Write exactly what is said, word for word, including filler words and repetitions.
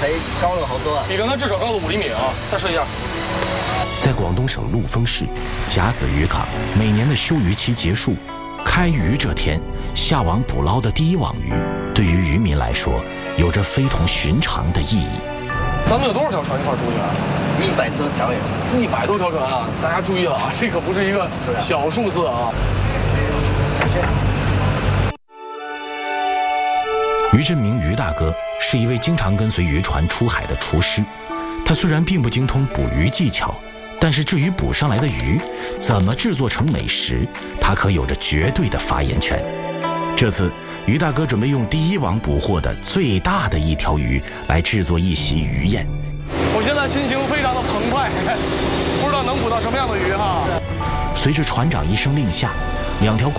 才高了好多啊， 比刚才至少高了五厘米啊！再试一下。 在广东省陆丰市甲子渔港，每年的休渔期结束，开渔这天，下网捕捞的第一网鱼，对于渔民来说，有着非同寻常的意义。 咱们有多少条船一块出去啊？ 一百多条有， 一百多条船啊！大家注意了啊，这可不是一个小数字啊！ 于振明于大哥是一位经常跟随渔船出海的厨师，他虽然并不精通捕鱼技巧，但是至于捕上来的鱼怎么制作成美食，他可有着绝对的发言权。这次于大哥准备用第一网捕获的最大的一条鱼来制作一席鱼宴。 我现在心情非常的澎湃，不知道能捕到什么样的鱼哈。 随着船长一声令下，两条